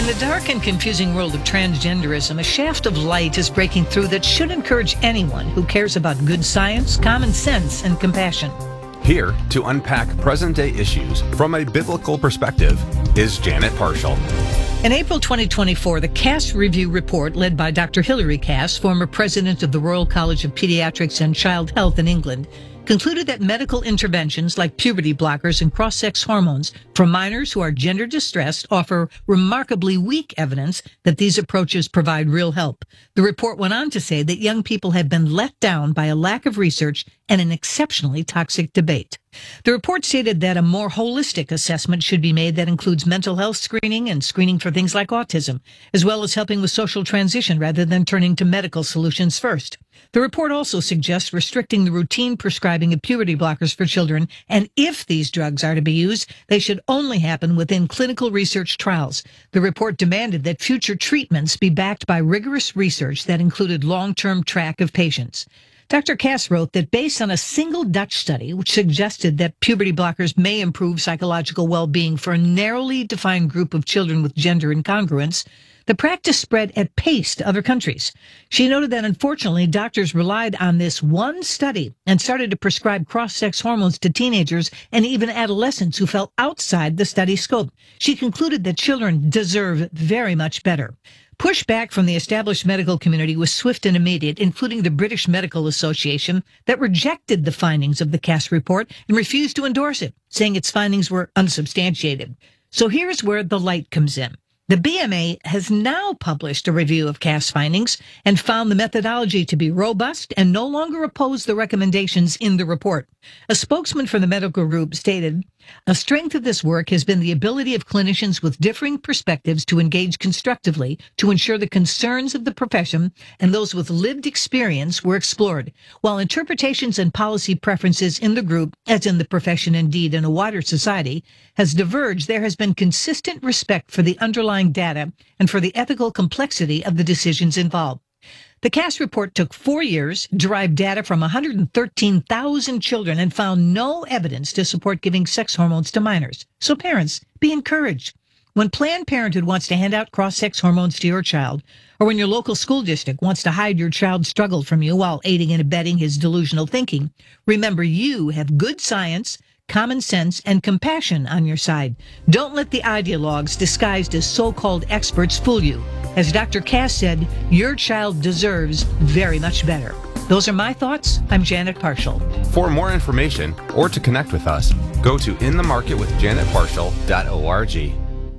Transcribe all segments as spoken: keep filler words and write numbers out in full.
the dark and confusing world of transgenderism, a shaft of light is breaking through that should encourage anyone who cares about good science, common sense, and compassion. Here to unpack present-day issues from a biblical perspective is Janet Parshall. In April twenty twenty-four, the Cass Review report, led by Doctor Hilary Cass, former president of the Royal College of Pediatrics and Child Health in England, concluded that medical interventions like puberty blockers and cross-sex hormones for minors who are gender distressed offer remarkably weak evidence that these approaches provide real help. The report went on to say that young people have been let down by a lack of research and an exceptionally toxic debate. The report stated that a more holistic assessment should be made that includes mental health screening and screening for things like autism, as well as helping with social transition rather than turning to medical solutions first. The report also suggests restricting the routine prescribing of puberty blockers for children, and if these drugs are to be used, they should only happen within clinical research trials. The report demanded that future treatments be backed by rigorous research that included long-term track of patients. Doctor Cass wrote that based on a single Dutch study, which suggested that puberty blockers may improve psychological well-being for a narrowly defined group of children with gender incongruence, the practice spread at pace to other countries. She noted that unfortunately, doctors relied on this one study and started to prescribe cross-sex hormones to teenagers and even adolescents who fell outside the study scope. She concluded that children deserve very much better. Pushback from the established medical community was swift and immediate, including the British Medical Association, that rejected the findings of the Cass report and refused to endorse it, saying its findings were unsubstantiated. So here's where the light comes in. The B M A has now published a review of Cass findings and found the methodology to be robust and no longer oppose the recommendations in the report. A spokesman for the medical group stated, "A strength of this work has been the ability of clinicians with differing perspectives to engage constructively to ensure the concerns of the profession and those with lived experience were explored. While interpretations and policy preferences in the group, as in the profession indeed in a wider society, has diverged, there has been consistent respect for the underlying data and for the ethical complexity of the decisions involved." The Cass report took four years, derived data from one hundred thirteen thousand children, and found no evidence to support giving sex hormones to minors. So parents, be encouraged. When Planned Parenthood wants to hand out cross-sex hormones to your child, or when your local school district wants to hide your child's struggle from you while aiding and abetting his delusional thinking, remember you have good science, common sense, and compassion on your side. Don't let the ideologues disguised as so-called experts fool you. As Doctor Cass said, your child deserves very much better. Those are my thoughts. I'm Janet Parshall. For more information or to connect with us, go to in the market with janet parshall dot org.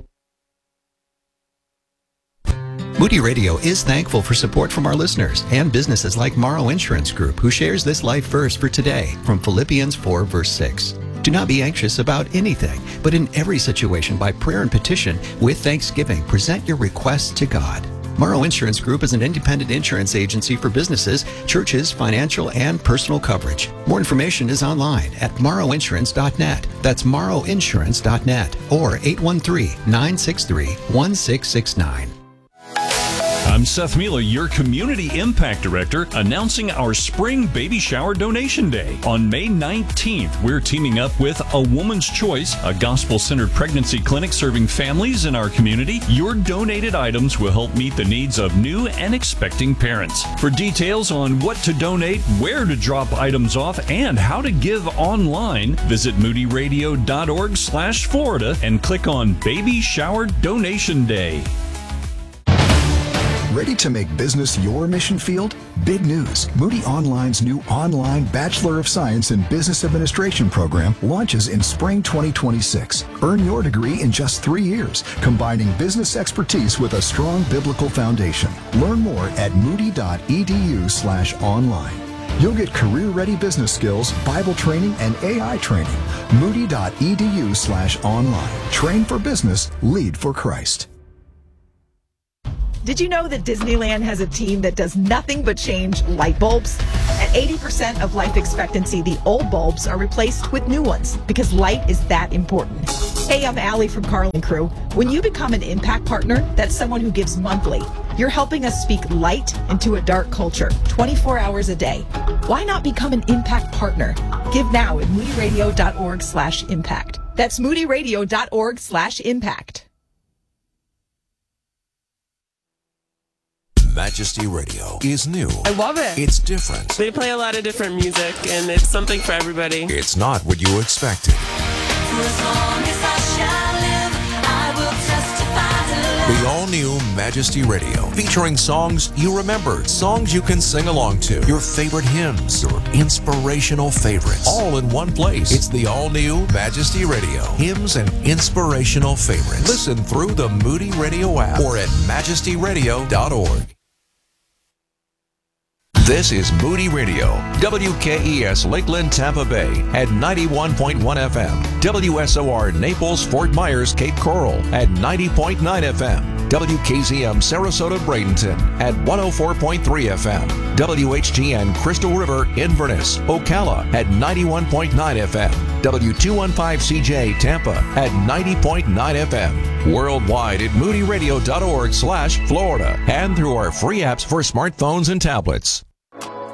Moody Radio is thankful for support from our listeners and businesses like Morrow Insurance Group, who shares this life verse for today from Philippians four, verse six. Do not be anxious about anything, but in every situation by prayer and petition with thanksgiving, present your requests to God. Morrow Insurance Group is an independent insurance agency for businesses, churches, financial, and personal coverage. More information is online at morrow insurance dot net. That's morrow insurance dot net or eight one three, nine six three, one six six nine. I'm Seth Mila, your Community Impact Director, announcing our Spring Baby Shower Donation Day. On May nineteenth, we're teaming up with A Woman's Choice, a gospel-centered pregnancy clinic serving families in our community. Your donated items will help meet the needs of new and expecting parents. For details on what to donate, where to drop items off, and how to give online, visit moody radio dot org slash Florida and click on Baby Shower Donation Day. Ready to make business your mission field? Big news. Moody Online's new online Bachelor of Science in Business Administration program launches in spring twenty twenty-six. Earn your degree in just three years, combining business expertise with a strong biblical foundation. Learn more at moody dot e d u slash online. You'll get career-ready business skills, Bible training, and A I training. moody dot e d u slash online. Train for business, lead for Christ. Did you know that Disneyland has a team that does nothing but change light bulbs? At eighty percent of life expectancy, the old bulbs are replaced with new ones because light is that important. Hey, I'm Allie from Carlin Crew. When you become an Impact Partner, that's someone who gives monthly. You're helping us speak light into a dark culture, twenty-four hours a day. Why not become an Impact Partner? Give now at moody radio dot org slash impact. That's moody radio dot org slash impact. Majesty Radio is new. I love it. It's different. They play a lot of different music, and it's something for everybody. It's not what you expected. For as long as I shall live, I will testify to love. The all-new Majesty Radio, featuring songs you remembered, songs you can sing along to, your favorite hymns, your inspirational favorites, all in one place. It's the all-new Majesty Radio, hymns and inspirational favorites. Listen through the Moody Radio app or at majesty radio dot org. This is Moody Radio, W K E S Lakeland, Tampa Bay at ninety-one point one F M, W S O R Naples, Fort Myers, Cape Coral at ninety point nine F M, W K Z M Sarasota, Bradenton at one oh four point three F M, W H G N Crystal River, Inverness, Ocala at ninety-one point nine F M, W two fifteen C J Tampa at ninety point nine F M, worldwide at moody radio dot org slash Florida, and through our free apps for smartphones and tablets.